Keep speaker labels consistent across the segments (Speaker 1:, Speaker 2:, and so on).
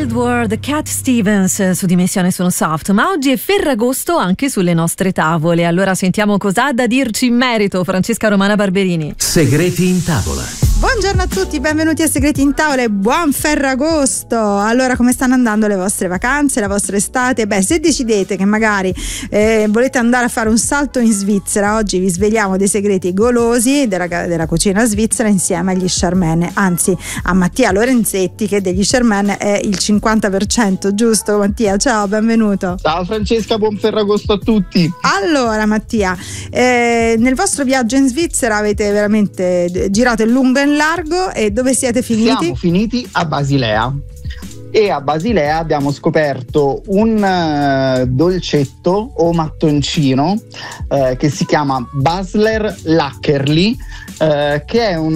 Speaker 1: Wild World, Cat Stevens su Dimensione Suono Soft. Ma oggi è Ferragosto anche sulle nostre tavole. Allora sentiamo cosa ha da dirci in merito Francesca Romana Barberini.
Speaker 2: Segreti in tavola.
Speaker 3: Buongiorno a tutti, benvenuti a Segreti in Tavola e buon Ferragosto! Allora, come stanno andando le vostre vacanze, la vostra estate? Beh, se decidete che magari volete andare a fare un salto in Svizzera, oggi vi svegliamo dei segreti golosi della cucina svizzera insieme agli Charmen, anzi a Mattia Lorenzetti, che degli Charmen è il 50%, giusto Mattia? Ciao, benvenuto!
Speaker 4: Ciao Francesca, buon Ferragosto a tutti!
Speaker 3: Allora Mattia, nel vostro viaggio in Svizzera avete veramente girato in lungo e in largo, e dove siete finiti?
Speaker 4: Siamo finiti a Basilea e a Basilea abbiamo scoperto un dolcetto o mattoncino che si chiama Basler Lackerli, che è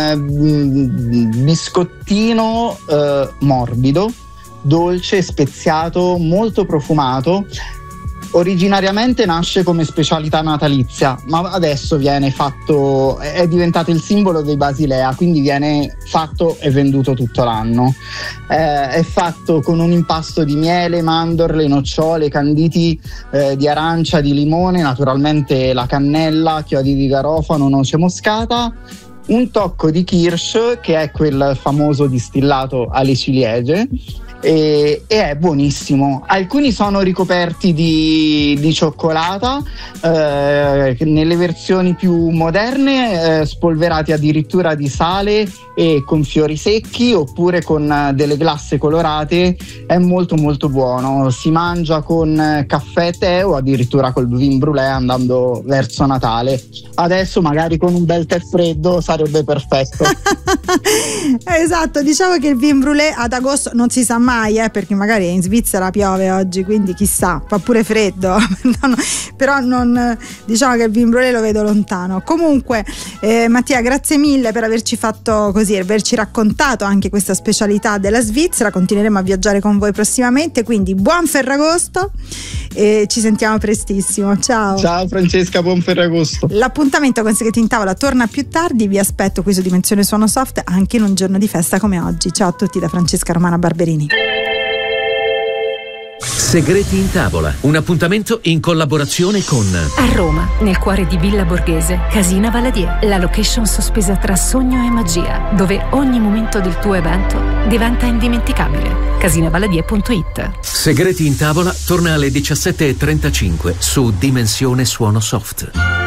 Speaker 4: un biscottino morbido, dolce, speziato, molto profumato. Originariamente nasce come specialità natalizia, ma adesso viene fatto, è diventato il simbolo dei Basilea, quindi viene fatto e venduto tutto l'anno. È fatto con un impasto di miele, mandorle, nocciole, canditi di arancia, di limone, naturalmente la cannella, chiodi di garofano, noce moscata, un tocco di kirsch, che è quel famoso distillato alle ciliegie, e è buonissimo. Alcuni sono ricoperti di cioccolata, nelle versioni più moderne spolverati addirittura di sale e con fiori secchi, oppure con delle glasse colorate. È molto molto buono, si mangia con caffè, tè o addirittura col vin brûlé andando verso Natale. Adesso magari con un bel tè freddo sarebbe perfetto.
Speaker 3: Esatto, diciamo che il vin brûlé ad agosto non si sa mai, perché magari in Svizzera piove oggi, quindi chissà, fa pure freddo. Però non, diciamo che il vin brûlé lo vedo lontano. Comunque Mattia, grazie mille per averci fatto così, averci raccontato anche questa specialità della Svizzera. Continueremo a viaggiare con voi prossimamente, quindi buon Ferragosto e ci sentiamo prestissimo. Ciao.
Speaker 4: Ciao Francesca, buon Ferragosto.
Speaker 3: L'appuntamento con Segreti in Tavola torna più tardi, vi aspetto qui su Dimensione Suono Soft anche in un giorno di festa come oggi. Ciao a tutti da Francesca Romana Barberini.
Speaker 2: Segreti in tavola, un appuntamento in collaborazione con
Speaker 5: A Roma, nel cuore di Villa Borghese, Casina Valadier, la location sospesa tra sogno e magia, dove ogni momento del tuo evento diventa indimenticabile. Casinavaladier.it.
Speaker 2: Segreti in tavola torna alle 17:35 su Dimensione Suono Soft.